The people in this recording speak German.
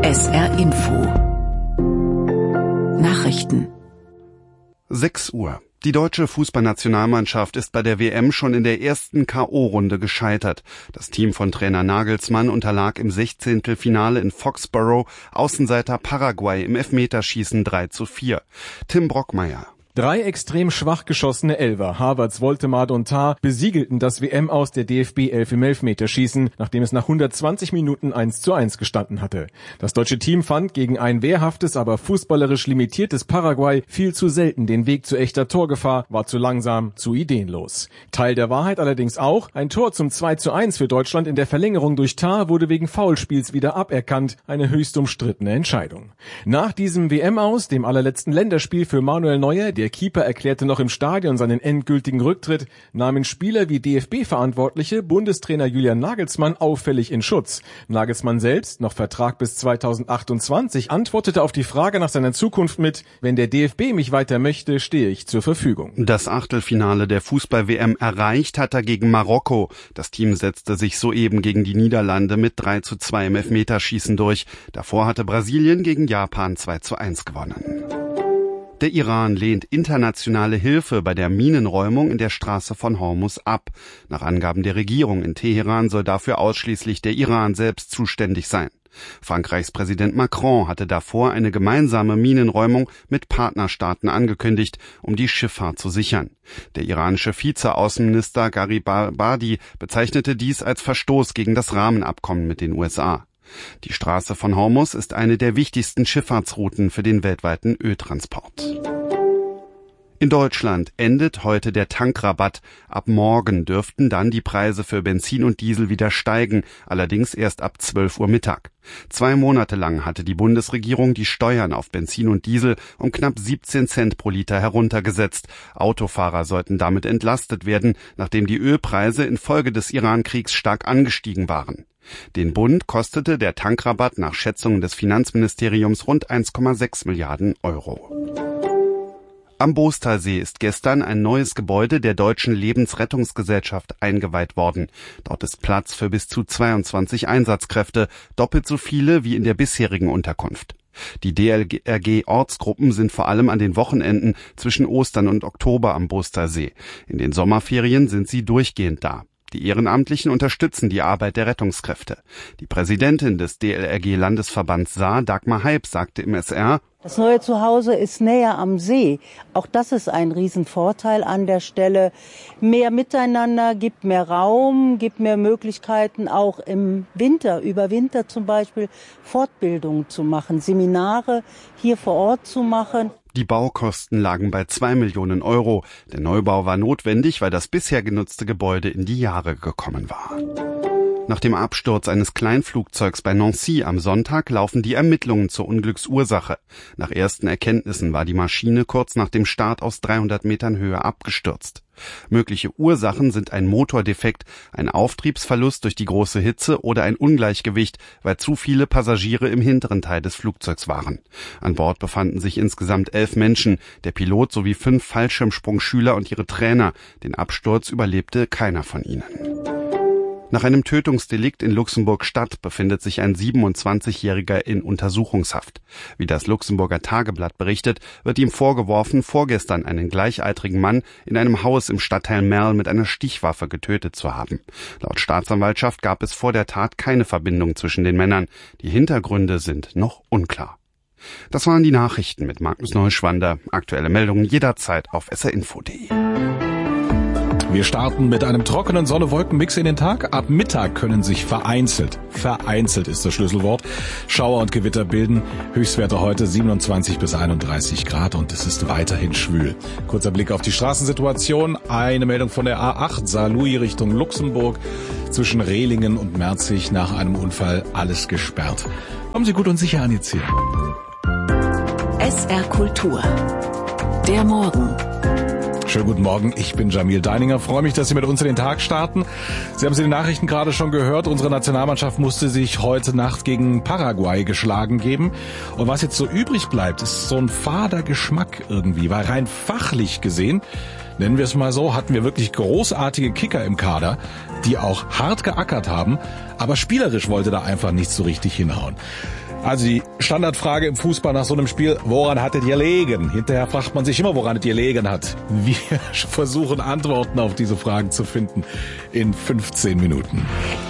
SR Info Nachrichten 6 Uhr. Die deutsche Fußballnationalmannschaft ist bei der WM schon in der ersten K.O.-Runde gescheitert. Das Team von Trainer Nagelsmann unterlag im 16. Finale in Foxborough Außenseiter Paraguay im Elfmeterschießen 3:4. Tim Brockmeier. 3 extrem schwach geschossene Elfer, Havertz, Woltemade und Tah, besiegelten das WM-Aus der DFB 11 im Elfmeterschießen, nachdem es nach 120 Minuten 1:1 gestanden hatte. Das deutsche Team fand gegen ein wehrhaftes, aber fußballerisch limitiertes Paraguay viel zu selten den Weg zu echter Torgefahr, war zu langsam, zu ideenlos. Teil der Wahrheit allerdings auch, ein Tor zum 2:1 für Deutschland in der Verlängerung durch Tah wurde wegen Foulspiels wieder aberkannt, eine höchst umstrittene Entscheidung. Nach diesem WM-Aus, dem allerletzten Länderspiel für Manuel Neuer, der Keeper erklärte noch im Stadion seinen endgültigen Rücktritt, nahmen Spieler wie DFB-Verantwortliche Bundestrainer Julian Nagelsmann auffällig in Schutz. Nagelsmann selbst, noch Vertrag bis 2028, antwortete auf die Frage nach seiner Zukunft mit: Wenn der DFB mich weiter möchte, stehe ich zur Verfügung. Das Achtelfinale der Fußball-WM erreicht hat er gegen Marokko. Das Team setzte sich soeben gegen die Niederlande mit 3:2 im Elfmeterschießen durch. Davor hatte Brasilien gegen Japan 2:1 gewonnen. Der Iran lehnt internationale Hilfe bei der Minenräumung in der Straße von Hormuz ab. Nach Angaben der Regierung in Teheran soll dafür ausschließlich der Iran selbst zuständig sein. Frankreichs Präsident Macron hatte davor eine gemeinsame Minenräumung mit Partnerstaaten angekündigt, um die Schifffahrt zu sichern. Der iranische Vizeaußenminister Garib Abadi bezeichnete dies als Verstoß gegen das Rahmenabkommen mit den USA. Die Straße von Hormuz ist eine der wichtigsten Schifffahrtsrouten für den weltweiten Öltransport. In Deutschland endet heute der Tankrabatt. Ab morgen dürften dann die Preise für Benzin und Diesel wieder steigen, allerdings erst ab 12 Uhr Mittag. 2 Monate lang hatte die Bundesregierung die Steuern auf Benzin und Diesel um knapp 17 Cent pro Liter heruntergesetzt. Autofahrer sollten damit entlastet werden, nachdem die Ölpreise infolge des Iran-Kriegs stark angestiegen waren. Den Bund kostete der Tankrabatt nach Schätzungen des Finanzministeriums rund 1,6 Milliarden Euro. Am Boostalsee ist gestern ein neues Gebäude der Deutschen Lebensrettungsgesellschaft eingeweiht worden. Dort ist Platz für bis zu 22 Einsatzkräfte, doppelt so viele wie in der bisherigen Unterkunft. Die DLRG-Ortsgruppen sind vor allem an den Wochenenden zwischen Ostern und Oktober am Boostalsee. In den Sommerferien sind sie durchgehend da. Die Ehrenamtlichen unterstützen die Arbeit der Rettungskräfte. Die Präsidentin des DLRG-Landesverbands Saar, Dagmar Heib, sagte im SR: Das neue Zuhause ist näher am See. Auch das ist ein Riesenvorteil an der Stelle. Mehr Miteinander, gibt mehr Raum, gibt mehr Möglichkeiten, auch im Winter, über Winter zum Beispiel, Fortbildungen zu machen, Seminare hier vor Ort zu machen. Die Baukosten lagen bei 2 Millionen Euro. Der Neubau war notwendig, weil das bisher genutzte Gebäude in die Jahre gekommen war. Nach dem Absturz eines Kleinflugzeugs bei Nancy am Sonntag laufen die Ermittlungen zur Unglücksursache. Nach ersten Erkenntnissen war die Maschine kurz nach dem Start aus 300 Metern Höhe abgestürzt. Mögliche Ursachen sind ein Motordefekt, ein Auftriebsverlust durch die große Hitze oder ein Ungleichgewicht, weil zu viele Passagiere im hinteren Teil des Flugzeugs waren. An Bord befanden sich insgesamt 11 Menschen, der Pilot sowie 5 Fallschirmsprungschüler und ihre Trainer. Den Absturz überlebte keiner von ihnen. Nach einem Tötungsdelikt in Luxemburg-Stadt befindet sich ein 27-Jähriger in Untersuchungshaft. Wie das Luxemburger Tageblatt berichtet, wird ihm vorgeworfen, vorgestern einen gleichaltrigen Mann in einem Haus im Stadtteil Merl mit einer Stichwaffe getötet zu haben. Laut Staatsanwaltschaft gab es vor der Tat keine Verbindung zwischen den Männern. Die Hintergründe sind noch unklar. Das waren die Nachrichten mit Magnus Neuschwander. Aktuelle Meldungen jederzeit auf srinfo.de. Wir starten mit einem trockenen Sonne-Wolken-Mix in den Tag. Ab Mittag können sich vereinzelt ist das Schlüsselwort, Schauer und Gewitter bilden. Höchstwerte heute 27 bis 31 Grad und es ist weiterhin schwül. Kurzer Blick auf die Straßensituation. Eine Meldung von der A8 Saarlouis Richtung Luxemburg. Zwischen Rehlingen und Merzig nach einem Unfall alles gesperrt. Kommen Sie gut und sicher an Ihr Ziel. SR Kultur. Der Morgen. Schönen guten Morgen, ich bin Jamil Deininger. Freue mich, dass Sie mit uns in den Tag starten. Sie haben es in den Nachrichten gerade schon gehört. Unsere Nationalmannschaft musste sich heute Nacht gegen Paraguay geschlagen geben. Und was jetzt so übrig bleibt, ist so ein fader Geschmack irgendwie. Weil rein fachlich gesehen, nennen wir es mal so, hatten wir wirklich großartige Kicker im Kader, die auch hart geackert haben. Aber spielerisch wollte da einfach nicht so richtig hinhauen. Also die Standardfrage im Fußball nach so einem Spiel, woran hat es gelegen? Hinterher fragt man sich immer, woran es gelegen hat. Wir versuchen Antworten auf diese Fragen zu finden in 15 Minuten.